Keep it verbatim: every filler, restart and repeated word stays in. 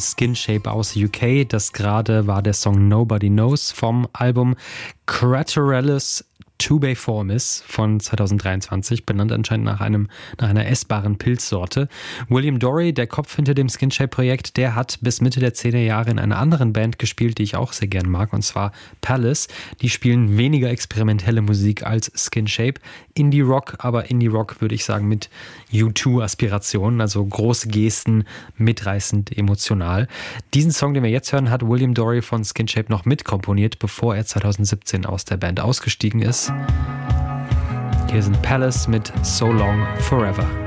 Skin Shape aus U K. Das gerade war der Song Nobody Knows vom Album Craterellus Tubiformis von zweitausenddreiundzwanzig, benannt anscheinend nach einem nach einer essbaren Pilzsorte. William Dorey, der Kopf hinter dem Skin Shape-Projekt, der hat bis Mitte der zehner Jahre in einer anderen Band gespielt, die ich auch sehr gern mag, und zwar Palace. Die spielen weniger experimentelle Musik als Skin Shape. Indie-Rock, aber Indie-Rock würde ich sagen mit U zwei Aspirationen, also große Gesten, mitreißend, emotional. Diesen Song, den wir jetzt hören, hat William Dorey von Skin Shape noch mitkomponiert, bevor er zweitausendsiebzehn aus der Band ausgestiegen ist. Hier sind Palace mit So Long Forever.